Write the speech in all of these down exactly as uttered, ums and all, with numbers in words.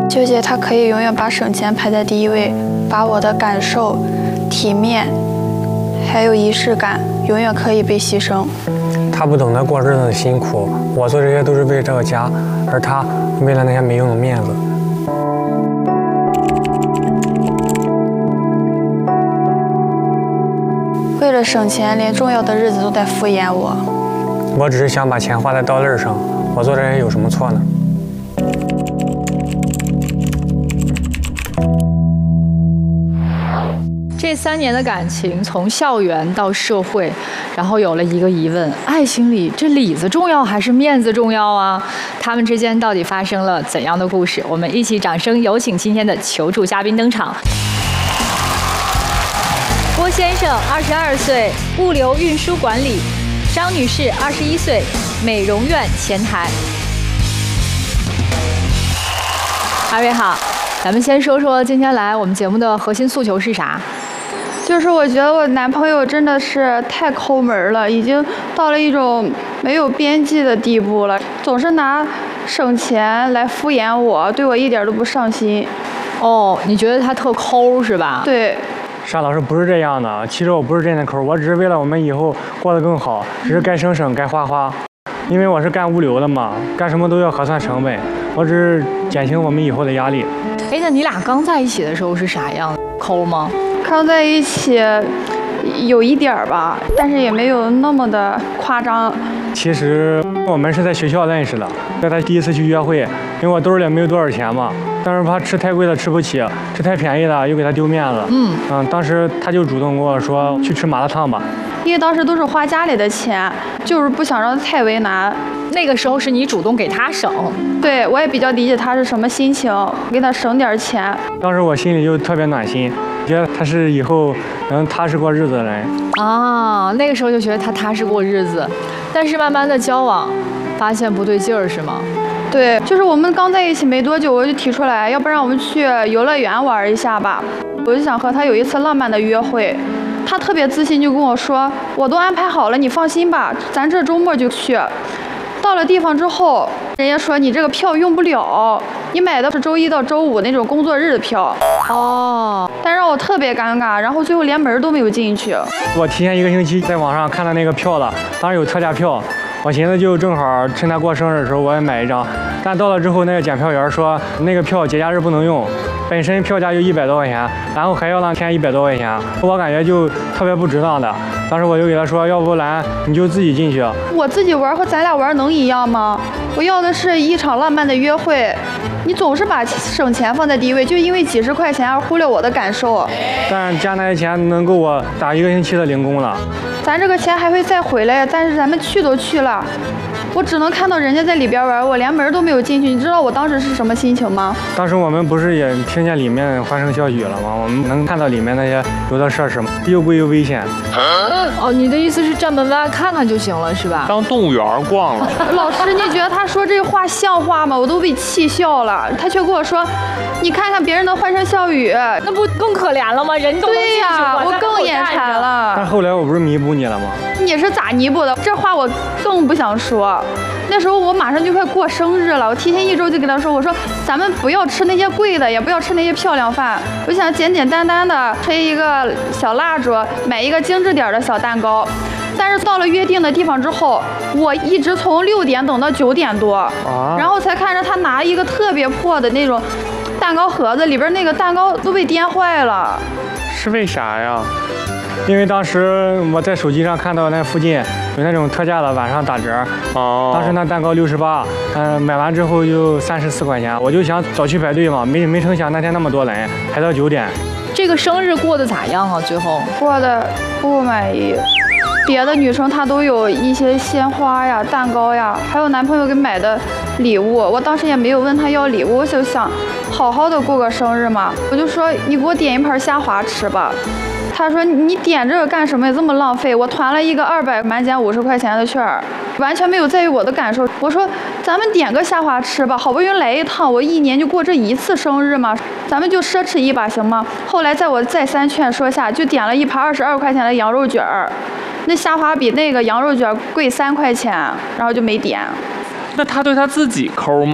纠结他可以永远把省钱排在第一位，把我的感受、体面，还有仪式感，永远可以被牺牲。 他不懂得过日子的辛苦，我做这些都是为这个家，而他为了那些没用的面子。 为了省钱，连重要的日子都在敷衍我。 我只是想把钱花在刀刃上，我做这些有什么错呢？ 这三年的感情，从校园到社会，然后有了一个疑问：爱情里这里子重要还是面子重要啊？他们之间到底发生了怎样的故事？我们一起掌声有请今天的求助嘉宾登场。郭先生，二十二岁，物流运输管理；张女士，二十一岁，美容院前台。二位好，咱们先说说今天来我们节目的核心诉求是啥？ 就是我觉得我男朋友真的是太抠门了，已经到了一种没有边际的地步了，总是拿省钱来敷衍我，对我一点都不上心。 哦，你觉得他特抠是吧？ 对。 沙老师不是这样的，其实我不是真的抠，我只是为了我们以后过得更好，只是该省省该花花。因为我是干物流的嘛，干什么都要核算成本，我只是减轻我们以后的压力。 哎，那你俩刚在一起的时候是啥样？抠吗？ 刚在一起有一点儿吧，但是也没有那么的夸张。 其实我们是在学校认识的，在他第一次去约会，因为我兜里没有多少钱嘛，但是怕吃太贵的吃不起，吃太便宜的又给他丢面子。嗯嗯，当时他就主动跟我说去吃麻辣烫吧， 因为当时都是花家里的钱，就是不想让他太为难。 那个时候是你主动给他省， 对我也比较理解他是什么心情，给他省点钱。 当时我心里就特别暖心，觉得他是以后能踏实过日子的人啊。那个时候就觉得他踏实过日子，但是慢慢的交往，发现不对劲儿是吗？ 对，就是我们刚在一起没多久，我就提出来，要不然我们去游乐园玩一下吧。我就想和他有一次浪漫的约会，他特别自信，就跟我说，我都安排好了，你放心吧，咱这周末就去。到了地方之后，人家说你这个票用不了，你买的是周一到周五那种工作日的票。哦，但让我特别尴尬，然后最后连门都没有进去。 我提前一个星期在网上看到那个票了，当时有特价票，我寻思就正好趁他过生日的时候我也买一张，但到了之后那个检票员说那个票节假日不能用，本身票价就一百多块钱，然后还要让添一百多块钱，我感觉就特别不值当的。当时我就给他说，要不然你就自己进去。 我自己玩和咱俩玩能一样吗？我要的是一场浪漫的约会，你总是把省钱放在第一位，就因为几十块钱而忽略我的感受。 但加那些钱能够我打一个星期的零工了。 咱这个钱还会再回来，但是咱们去都去了，我只能看到人家在里边玩，我连门都没有进去。你知道我当时是什么心情吗？ 当时我们不是也听见里面欢声笑语了吗？我们能看到里面那些有的设施吗？又贵又危险。 哦，你的意思是站门外看看就行了是吧？ 当动物园逛了。 老师，你觉得他说这话像话吗？我都被气笑了。他却跟我说，你看看别人的欢声笑语， 那不更可怜了吗？人都能进去， 对呀，我更眼馋了。 但后来我不是弥补你了吗？ 你是咋弥补的？这话我更不想说。那时候我马上就快过生日了，我提前一周就跟他说，我说咱们不要吃那些贵的，也不要吃那些漂亮饭，我想简简单单的吹一个小蜡烛，买一个精致点的小蛋糕。但是到了约定的地方之后，我一直从六点等到九点多，啊、然后才看着他拿一个特别破的那种蛋糕盒子，里边那个蛋糕都被颠坏了。 是为啥呀？ 因为当时我在手机上看到那附近有那种特价的晚上打折，哦，当时那蛋糕六十八，嗯，买完之后就三十四块钱，我就想早去排队嘛，没没成想那天那么多人，排到九点。 这个生日过得咋样啊？最后过得不满意。别的女生她都有一些鲜花呀、蛋糕呀，还有男朋友给买的礼物。我当时也没有问他要礼物，我就想好好的过个生日嘛，我就说你给我点一盘虾滑吃吧。他说你点这个干什么呀？这么浪费！我团了一个二百满减五十块钱的券儿，完全没有在意我的感受。我说咱们点个虾滑吃吧，好不容易来一趟，我一年就过这一次生日嘛，咱们就奢侈一把行吗？后来在我再三劝说下，就点了一盘二十二块钱的羊肉卷儿，那虾滑比那个羊肉卷贵三块钱，然后就没点。 那他对他自己抠吗？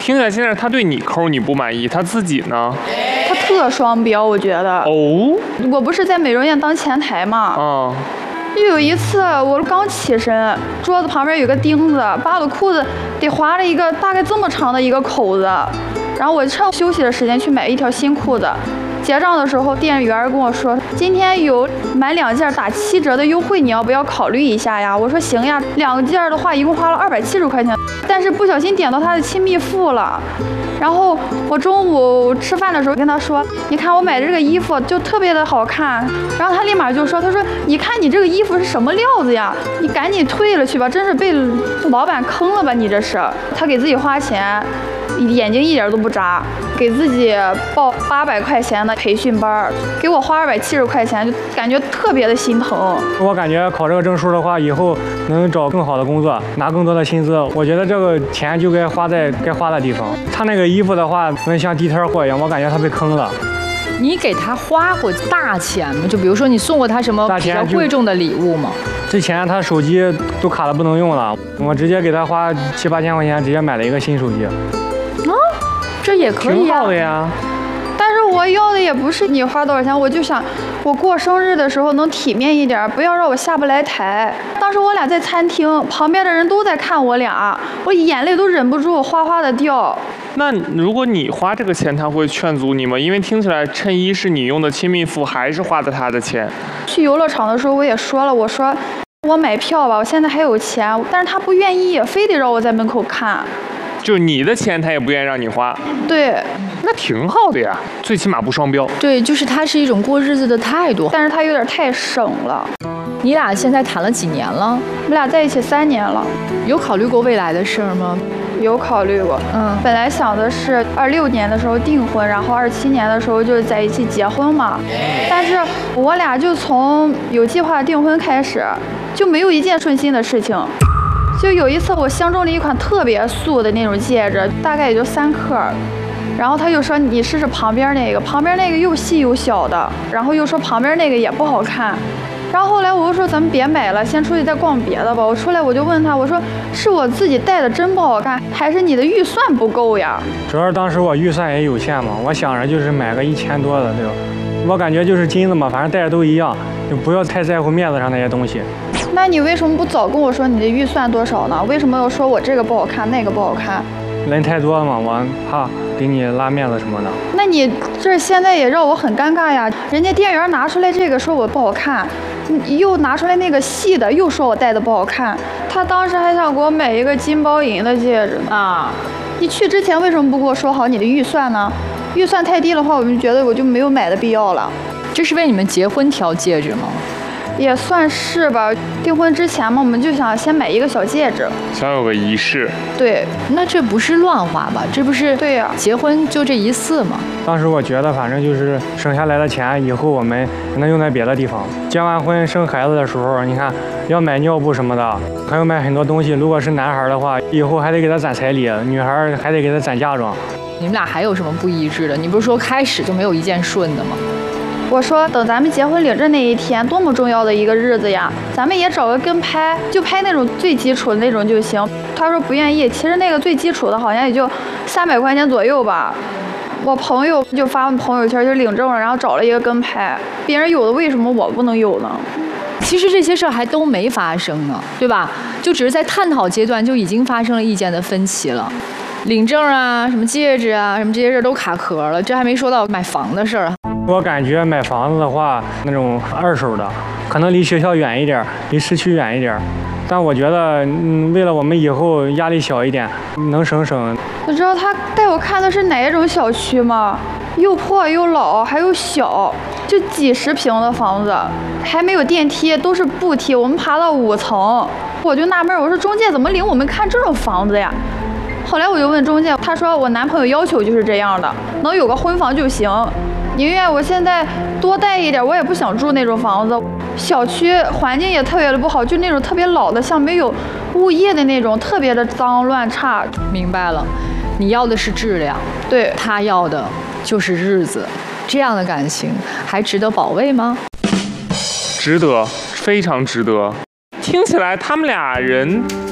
听起来现在他对你抠你不满意，他自己呢？ 他特双标，我觉得。 哦。 我不是在美容院当前台吗？ 嗯。 就有一次，我刚起身，桌子旁边有个钉子，把我的裤子得划了一个大概这么长的一个口子。然后我趁休息的时间去买一条新裤子。结账的时候，店员跟我说，今天有买两件打七折的优惠，你要不要考虑一下呀？我说行呀，两件的话一共花了二百七十块钱，但是不小心点到他的亲密付了。然后我中午吃饭的时候跟他说，你看我买的这个衣服就特别的好看。然后他立马就说，他说你看你这个衣服是什么料子呀？你赶紧退了去吧，真是被老板坑了吧你这是。他给自己花钱，眼睛一点都不眨，给自己报八百块钱的培训班，给我花二百七十块钱，就感觉特别的心疼。 我感觉考这个证书的话，以后能找更好的工作，拿更多的薪资。我觉得这个钱就该花在该花的地方。他那个衣服的话，像地摊货一样，我感觉他被坑了。 你给他花过大钱吗？就比如说你送过他什么比较贵重的礼物吗？ 之前他手机都卡了不能用了，我直接给他花七八千块钱，直接买了一个新手机。 啊，这也可以挺好的呀。 但是我要的也不是你花多少钱，我就想我过生日的时候能体面一点，不要让我下不来台。当时我俩在餐厅，旁边的人都在看我俩，我眼泪都忍不住哗哗的掉。 那如果你花这个钱，他会劝阻你吗？因为听起来衬衣是你用的亲密付，还是花的他的钱。 去游乐场的时候我也说了，我说我买票吧，我现在还有钱，但是他不愿意，非得让我在门口看。 就你的钱他也不愿意让你花。 对， 那挺好的呀，最起码不双标。 对，就是他是一种过日子的态度， 但是他有点太省了。 你俩现在谈了几年了？ 我们俩在一起三年了。 有考虑过未来的事儿吗？ 有考虑过，嗯，本来想的是二六年的时候订婚，然后二七年的时候就在一起结婚嘛。但是我俩就从有计划订婚开始，就没有一件顺心的事情。就有一次我相中了一款特别素的那种戒指，大概也就三克，然后他就说你试试旁边那个，旁边那个又细又小的，然后又说旁边那个也不好看。然后后来我又说咱们别买了，先出去再逛别的吧。我出来我就问他，我说是我自己戴的真不好看，还是你的预算不够呀？ 主要是当时我预算也有限嘛，我想着就是买个一千多的，对吧？我感觉就是金子嘛，反正戴着都一样，就不要太在乎面子上那些东西。 那你为什么不早跟我说你的预算多少呢？为什么要说我这个不好看，那个不好看？ 人太多了嘛，我怕给你拉面子什么的。 那你这现在也让我很尴尬呀！人家店员拿出来这个说我不好看，又拿出来那个细的，又说我戴的不好看。他当时还想给我买一个金包银的戒指呢。啊！你去之前为什么不跟我说好你的预算呢？预算太低的话，我就觉得我就没有买的必要了。 这是为你们结婚挑戒指吗？ 也算是吧。订婚之前嘛，我们就想先买一个小戒指， 想有个仪式。 对， 那这不是乱花吧？这不是对呀， 结婚就这一次吗？ 当时我觉得，反正就是省下来的钱，以后我们能用在别的地方。结完婚生孩子的时候，你看要买尿布什么的，还要买很多东西。如果是男孩的话，以后还得给他攒彩礼；女孩还得给他攒嫁妆。 你们俩还有什么不一致的？你不是说开始就没有一件顺的吗？ 我说等咱们结婚领证那一天，多么重要的一个日子呀！咱们也找个跟拍，就拍那种最基础的那种就行。他说不愿意，其实那个最基础的好像也就三百块钱左右吧。我朋友就发朋友圈就领证了，然后找了一个跟拍，别人有的为什么我不能有呢？ 其实这些事儿还都没发生呢，对吧？就只是在探讨阶段就已经发生了意见的分歧了。领证啊，什么戒指啊，什么这些事儿都卡壳了，这还没说到买房的事儿。 我感觉买房子的话，那种二手的，可能离学校远一点，离市区远一点。但我觉得，嗯，为了我们以后压力小一点，能省省。 你知道他带我看的是哪一种小区吗？又破又老，还有小，就几十平的房子，还没有电梯，都是步梯。我们爬到五层，我就纳闷，我说中介怎么领我们看这种房子呀？后来我就问中介，他说我男朋友要求就是这样的，能有个婚房就行。宁愿我现在多带一点，我也不想住那种房子。小区环境也特别的不好，就那种特别老的，像没有物业的那种，特别的脏乱差。 明白了，你要的是质量， 对， 他要的就是日子。这样的感情还值得保卫吗？ 值得，非常值得。听起来他们俩人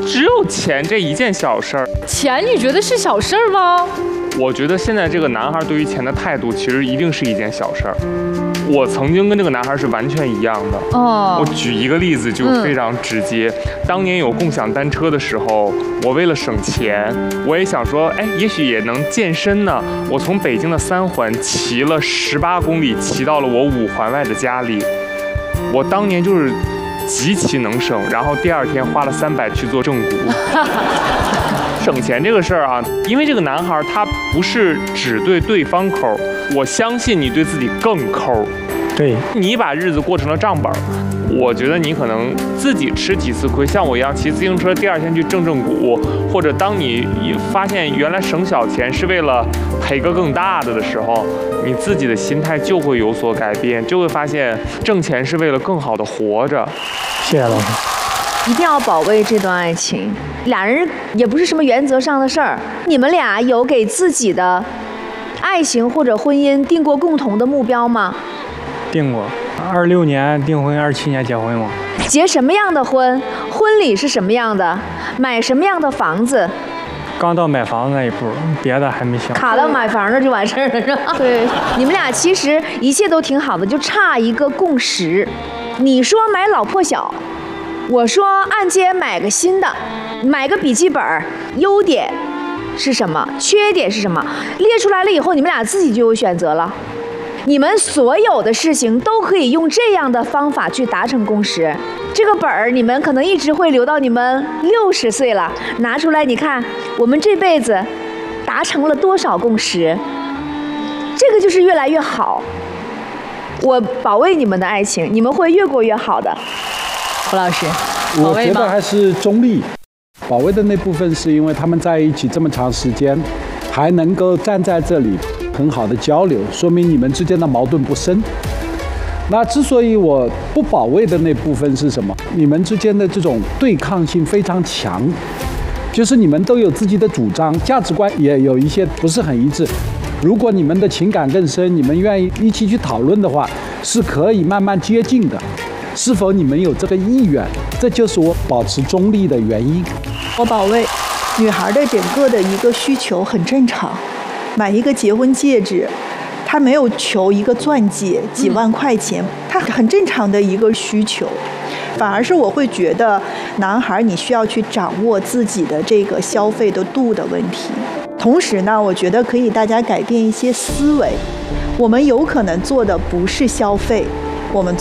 只有钱这一件小事儿。 钱你觉得是小事儿吗？ 我觉得现在这个男孩对于钱的态度，其实一定是一件小事儿。我曾经跟这个男孩是完全一样的。 哦， 我举一个例子就非常直接。嗯、当年有共享单车的时候，我为了省钱，我也想说，哎，也许也能健身呢。我从北京的三环骑了十八公里，骑到了我五环外的家里。我当年就是极其能省，然后第二天花了三百去做正骨。省钱这个事儿啊，因为这个男孩他不是只对对方抠，我相信你对自己更抠。 对， 你把日子过成了账本，我觉得你可能自己吃几次亏，像我一样骑自行车，第二天去正正骨，或者当你发现原来省小钱是为了赔个更大的的时候，你自己的心态就会有所改变，就会发现挣钱是为了更好的活着。 谢谢老师。 一定要保卫这段爱情，俩人也不是什么原则上的事儿。你们俩有给自己的爱情或者婚姻定过共同的目标吗？ 定过，二六年订婚，二七年结婚嘛。 结什么样的婚？婚礼是什么样的？买什么样的房子？ 刚到买房子那一步，别的还没想。 卡到买房那就完事儿了，是吧？ 对， 你们俩其实一切都挺好的，就差一个共识。你说买老破小。我说按揭买个新的，买个笔记本，优点是什么？缺点是什么？列出来了以后，你们俩自己就有选择了。你们所有的事情都可以用这样的方法去达成共识。这个本儿你们可能一直会留到你们六十岁了，拿出来你看，我们这辈子达成了多少共识？这个就是越来越好。我保卫你们的爱情，你们会越过越好的。 胡老师， 我觉得还是中立。保卫的那部分是因为他们在一起这么长时间，还能够站在这里很好的交流，说明你们之间的矛盾不深。那之所以我不保卫的那部分是什么？你们之间的这种对抗性非常强，就是你们都有自己的主张，价值观也有一些不是很一致。如果你们的情感更深，你们愿意一起去讨论的话，是可以慢慢接近的。是否你们有这个意愿？这就是我保持中立的原因。 我保卫女孩的整个的一个需求很正常，买一个结婚戒指，她没有求一个钻戒几万块钱，她很正常的一个需求。反而是我会觉得，男孩你需要去掌握自己的这个消费的度的问题。同时呢，我觉得可以大家改变一些思维，我们有可能做的不是消费，我们